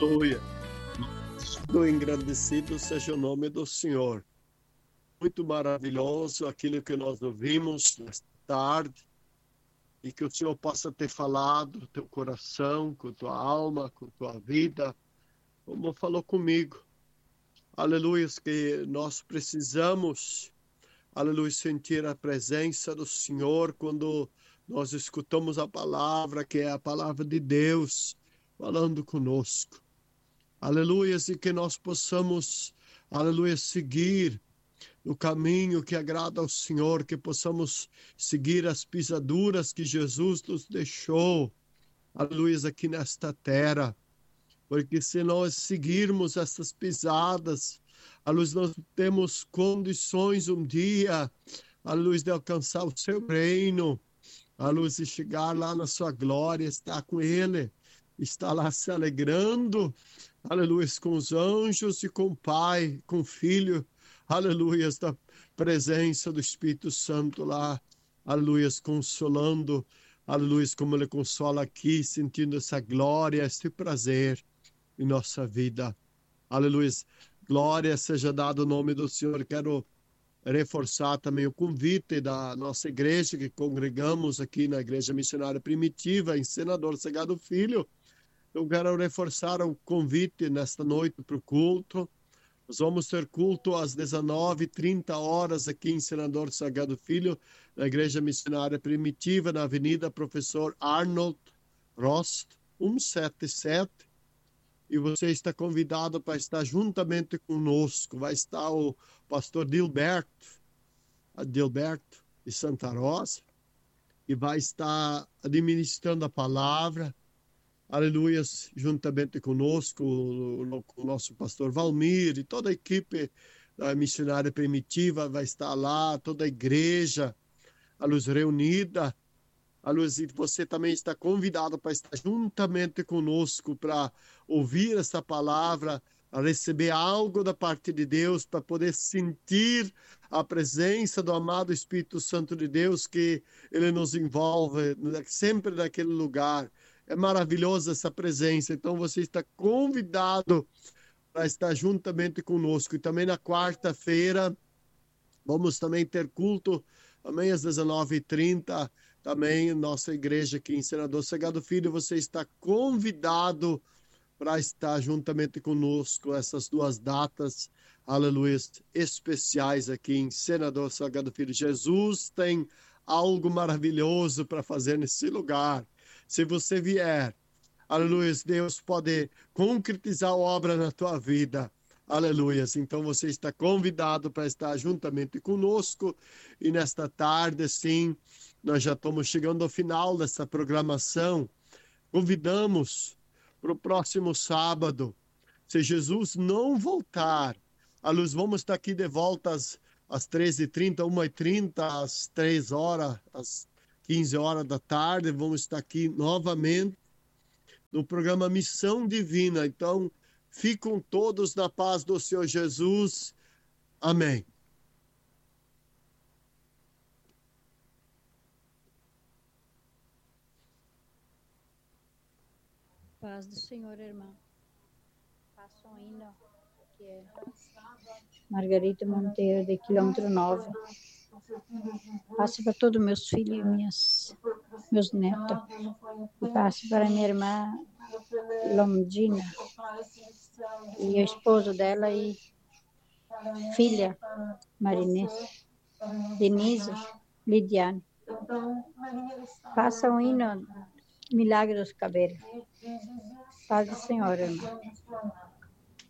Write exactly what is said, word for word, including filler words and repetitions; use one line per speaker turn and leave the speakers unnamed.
Aleluia. Do engrandecido seja o nome do Senhor. Muito maravilhoso aquilo que nós ouvimos nesta tarde, e que o Senhor possa ter falado no teu coração, com tua alma, com tua vida, como falou comigo. Aleluia, que nós precisamos, aleluia, sentir a presença do Senhor quando nós escutamos a palavra, que é a palavra de Deus, falando conosco. Aleluia, e que nós possamos, aleluia, seguir no caminho que agrada ao Senhor, que possamos seguir as pisaduras que Jesus nos deixou, aleluia, aqui nesta terra. Porque se nós seguirmos essas pisadas, aleluia, nós temos condições um dia, aleluia, de alcançar o seu reino, aleluia, de chegar lá na sua glória, estar com Ele, estar lá se alegrando, aleluia, com os anjos e com o Pai, com o Filho, aleluia, da presença do Espírito Santo lá, aleluia, consolando, aleluia, como Ele consola aqui, sentindo essa glória, esse prazer em nossa vida. Aleluia, glória seja dado o nome do Senhor. Quero reforçar também o convite da nossa igreja, que congregamos aqui na Igreja Missionária Primitiva, em Senador Cegado Filho. Eu quero reforçar o convite nesta noite para o culto. Nós vamos ter culto às dezenove e trinta horas aqui em Senador Cegado Filho, na Igreja Missionária Primitiva, na Avenida Professor Arnold Rost, cento e setenta e sete. E você está convidado para estar juntamente conosco. Vai estar o pastor Dilberto, Dilberto de Santa Rosa, e vai estar administrando a palavra. Aleluia, juntamente conosco, o, o nosso pastor Valmir e toda a equipe da missionária primitiva vai estar lá, toda a igreja, a luz reunida. A luz, e você também está convidado para estar juntamente conosco para ouvir essa palavra, a receber algo da parte de Deus, para poder sentir a presença do amado Espírito Santo de Deus, que ele nos envolve sempre naquele lugar. É maravilhosa essa presença, então você está convidado para estar juntamente conosco. E também na quarta-feira vamos também ter culto, também às dezenove e trinta, também nossa igreja aqui em Senador Cegado Filho. Você está convidado para estar juntamente conosco essas duas datas, aleluia, especiais aqui em Senador Cegado Filho. Jesus tem algo maravilhoso para fazer nesse lugar. Se você vier, aleluia, Deus pode concretizar a obra na tua vida. Aleluia. Então você está convidado para estar juntamente conosco. E nesta tarde, sim, nós já estamos chegando ao final dessa programação. Convidamos para o próximo sábado. Se Jesus não voltar, a luz, vamos estar aqui de volta às, às treze e trinta, uma e trinta, às três horas, às quinze horas da tarde. Vamos estar aqui novamente no programa Missão Divina. Então, ficam todos na paz do Senhor Jesus. Amém.
Paz do Senhor, irmã. Faça um hino, que é Margarita Monteiro, de quilômetro nove. Passe para todos meus filhos e minhas, meus netos. E passe para minha irmã Lomdina e o esposo dela e filha Marinês, Denise, Lidiane. Faça um hino, Milagre dos Cabelos. Paz do Senhor, irmã.